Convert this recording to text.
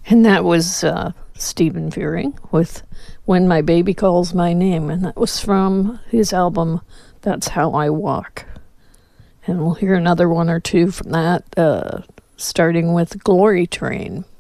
And that was Stephen Fearing with When My Baby Calls My Name. And that was from his album, That's How I Walk. And we'll hear another one or two from that, starting with Glory Train.